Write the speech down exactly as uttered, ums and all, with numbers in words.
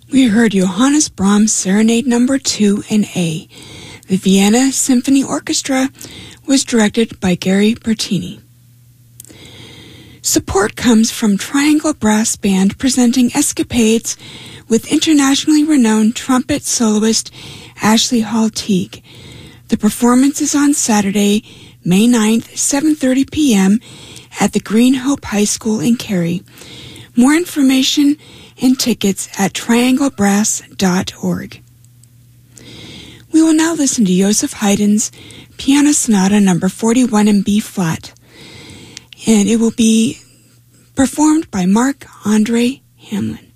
We heard Johannes Brahms Serenade Number two in A. The Vienna Symphony Orchestra was directed by Gary Bertini. Support comes from Triangle Brass Band presenting Escapades with internationally renowned trumpet soloist Ashley Hall Teague. The performance is on Saturday, May ninth, seven thirty p.m. at the Green Hope High School in Cary. More information and tickets at triangle brass dot org. We will now listen to Joseph Haydn's Piano Sonata number forty-one in B flat, and it will be performed by Mark Andre Hamlin.